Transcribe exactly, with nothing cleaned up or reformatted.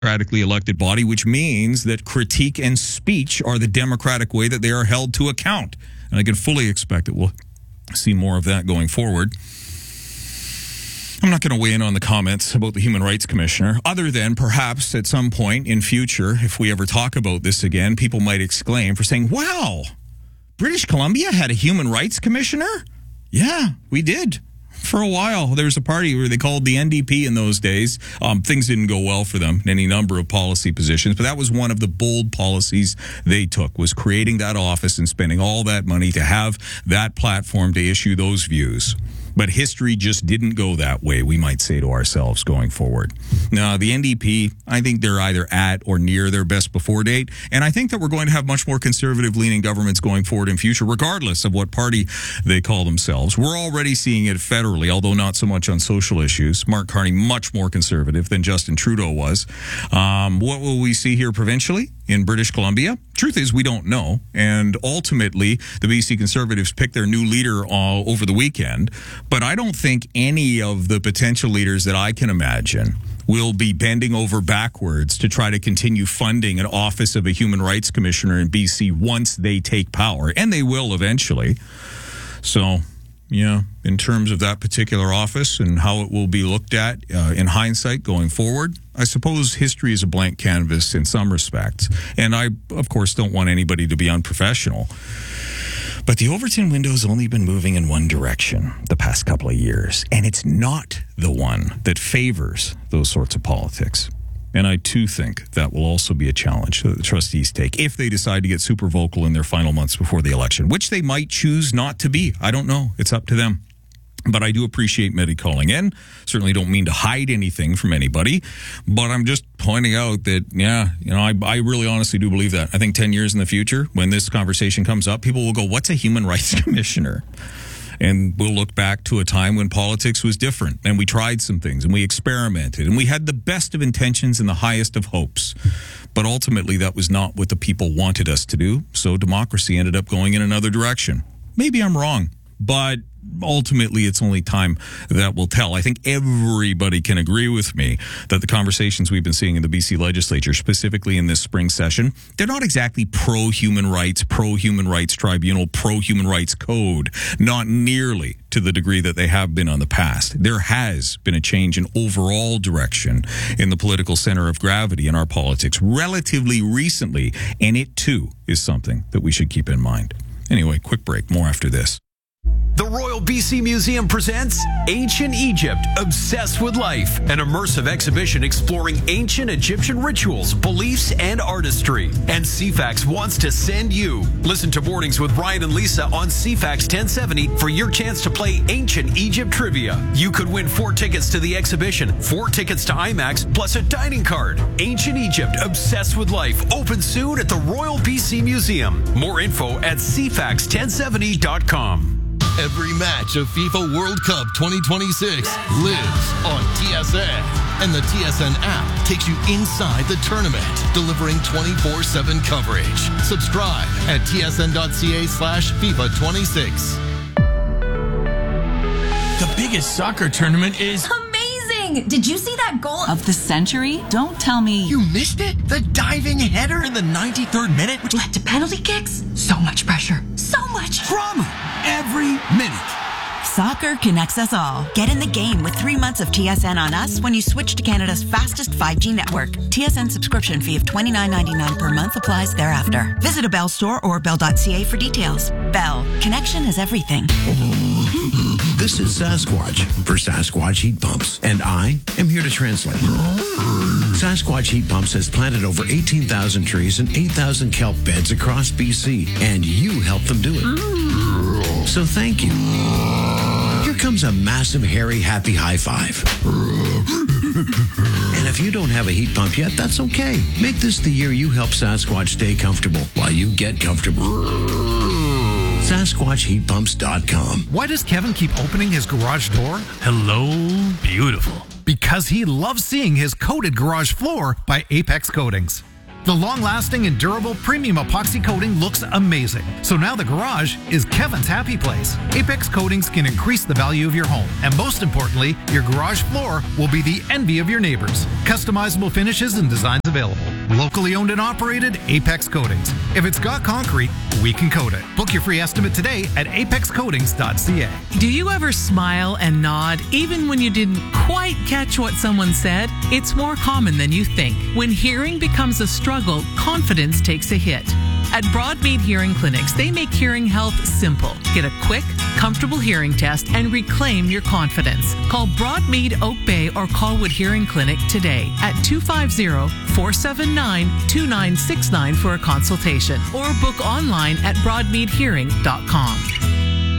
democratically elected body, which means that critique and speech are the democratic way that they are held to account. And I can fully expect that we'll see more of that going forward. I'm not going to weigh in on the comments about the Human Rights Commissioner, other than perhaps at some point in future, if we ever talk about this again, people might exclaim for saying, wow, British Columbia had a Human Rights Commissioner? Yeah, we did. For a while, there was a party where they called the N D P in those days. Um, things didn't go well for them in any number of policy positions, but that was one of the bold policies they took, was creating that office and spending all that money to have that platform to issue those views. But history just didn't go that way, we might say to ourselves going forward. Now, the N D P, I think they're either at or near their best before date. And I think that we're going to have much more conservative-leaning governments going forward in future, regardless of what party they call themselves. We're already seeing it federally, although not so much on social issues. Mark Carney, much more conservative than Justin Trudeau was. Um, what will we see here provincially in British Columbia? Truth is, we don't know. And ultimately, the B C Conservatives picked their new leader uh, over the weekend. But I don't think any of the potential leaders that I can imagine will be bending over backwards to try to continue funding an office of a human rights commissioner in B C once they take power. And they will eventually. So, yeah, in terms of that particular office and how it will be looked at uh, in hindsight going forward, I suppose history is a blank canvas in some respects. And I, of course, don't want anybody to be unprofessional. But the Overton window's only been moving in one direction the past couple of years, and it's not the one that favors those sorts of politics. And I, too, think that will also be a challenge that the trustees take if they decide to get super vocal in their final months before the election, which they might choose not to be. I don't know. It's up to them. But I do appreciate Medi calling in. Certainly don't mean to hide anything from anybody. But I'm just pointing out that, yeah, you know, I, I really honestly do believe that. I think ten years in the future, when this conversation comes up, people will go, what's a human rights commissioner? And we'll look back to a time when politics was different. And we tried some things and we experimented. And we had the best of intentions and the highest of hopes. But ultimately, that was not what the people wanted us to do. So democracy ended up going in another direction. Maybe I'm wrong. But ultimately, it's only time that will tell. I think everybody can agree with me that the conversations we've been seeing in the B C legislature, specifically in this spring session, they're not exactly pro-human rights, pro-human rights tribunal, pro-human rights code, not nearly to the degree that they have been on the past. There has been a change in overall direction in the political center of gravity in our politics relatively recently, and it too is something that we should keep in mind. Anyway, quick break. More after this. The Royal B C Museum presents Ancient Egypt, Obsessed with Life, an immersive exhibition exploring ancient Egyptian rituals, beliefs, and artistry. And C FAX wants to send you. Listen to Mornings with Ryan and Lisa on C FAX ten seventy for your chance to play Ancient Egypt Trivia. You could win four tickets to the exhibition, four tickets to IMAX, plus a dining card. Ancient Egypt, Obsessed with Life, open soon at the Royal B C Museum. More info at c fax ten seventy dot com. Every match of FIFA World Cup twenty twenty-six lives on T S N. And the T S N app takes you inside the tournament, delivering twenty-four seven coverage. Subscribe at tsn.ca slash FIFA 26. The biggest soccer tournament is... amazing! Did you see that goal of the century? Don't tell me... You missed it? The diving header in the ninety-third minute? Which led to penalty kicks? So much pressure. So much drama every minute. Soccer connects us all. Get in the game with three months of T S N on us when you switch to Canada's fastest five G network. T S N subscription fee of twenty-nine ninety-nine per month applies thereafter. Visit a Bell store or bell dot c a for details. Bell. Connection is everything. This is Sasquatch for Sasquatch Heat Pumps, and I am here to translate. Sasquatch Heat Pumps has planted over eighteen thousand trees and eight thousand kelp beds across B C, and you helped them do it. So thank you. Here comes a massive, hairy, happy high five. And if you don't have a heat pump yet, that's okay. Make this the year you help Sasquatch stay comfortable while you get comfortable. Sasquatch Heat Pumps dot com. Why does Kevin keep opening his garage door? Hello, beautiful. Because he loves seeing his coated garage floor by Apex Coatings. The long-lasting and durable premium epoxy coating looks amazing. So now the garage is Kevin's happy place. Apex Coatings can increase the value of your home. And most importantly, your garage floor will be the envy of your neighbors. Customizable finishes and designs available. Locally owned and operated, Apex Coatings. If it's got concrete, we can coat it. Book your free estimate today at apex coatings dot c a. Do you ever smile and nod even when you didn't quite catch what someone said? It's more common than you think. When hearing becomes a struggle, confidence takes a hit. At Broadmead Hearing Clinics, they make hearing health simple. Get a quick, comfortable hearing test and reclaim your confidence. Call Broadmead Oak Bay or Colwood Hearing Clinic today at two five zero, four seven nine, two nine six nine for a consultation or book online at broadmead hearing dot com.